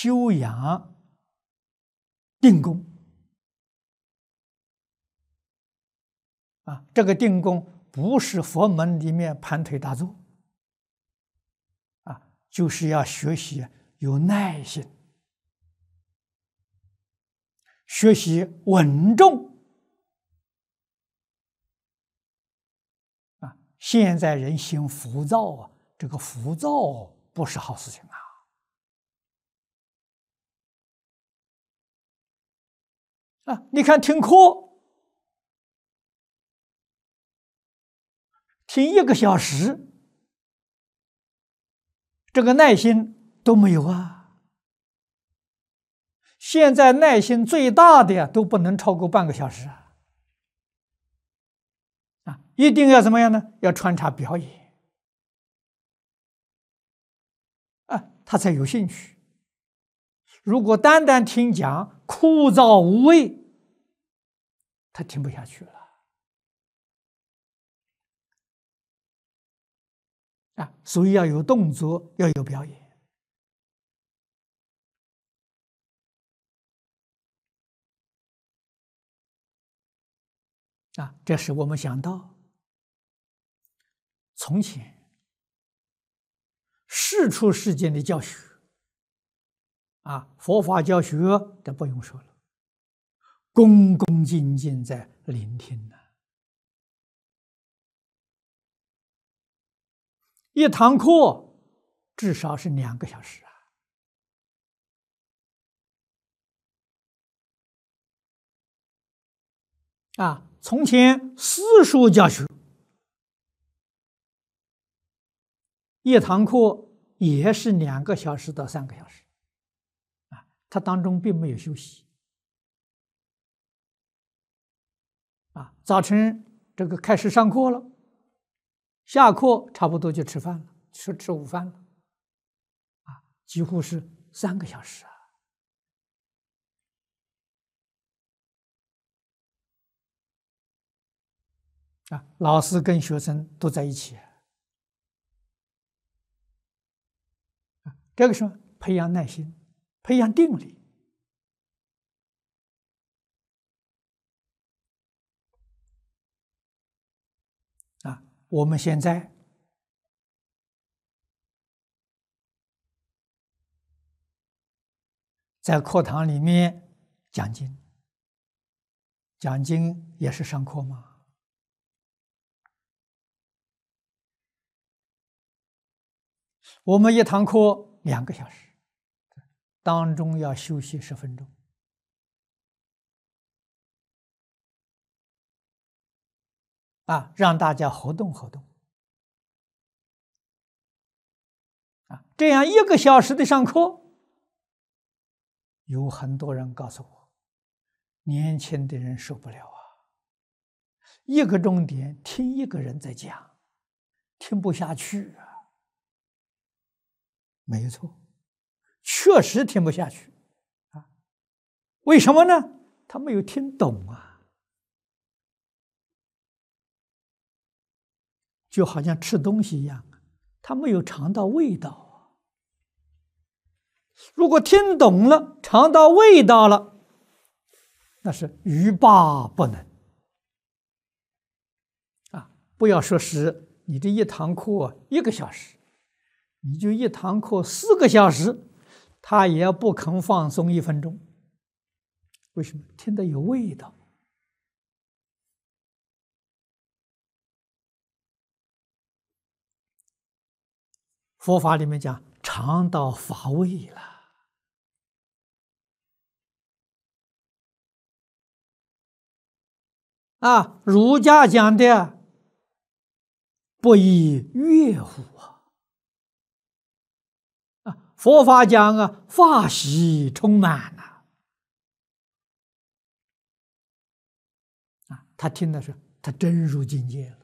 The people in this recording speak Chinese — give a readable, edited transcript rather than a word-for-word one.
修养定功啊。这个定功不是佛门里面盘腿打坐啊，就是要学习有耐心，学习稳重啊。现在人心浮躁啊，这个浮躁不是好事情啊。你看听课，听1个小时，这个耐心都没有啊。现在耐心最大的都不能超过半个小时一定要怎么样呢？要穿插表演他才有兴趣。如果单单听讲枯燥无味，他听不下去了所以要有动作，要有表演这使我们想到从前世出世间的教学佛法教学这不用说了，恭恭敬敬在聆听一堂课至少是2个小时从前私塾教学一堂课也是2个小时到3个小时它当中并没有休息早晨这个开始上课了，下课差不多就吃饭了，吃午饭了几乎是3个小时老师跟学生都在一起这个时候培养耐心，培养定力我们现在在课堂里面讲经，讲经也是上课吗？我们一堂课2个小时，当中要休息10分钟让大家活动活动这样1个小时的上课，有很多人告诉我，年轻的人受不了1个钟点听1个人在讲，听不下去没错，确实听不下去为什么呢？他没有听懂就好像吃东西一样，他没有尝到味道如果听懂了，尝到味道了，那是欲罢不能不要说是你这一堂课1个小时，你就一堂课4个小时，他也不肯放松1分钟。为什么？听得有味道佛法里面讲尝到法味了儒家讲的不亦乐乎佛法讲法喜充满他听的是他真入境界了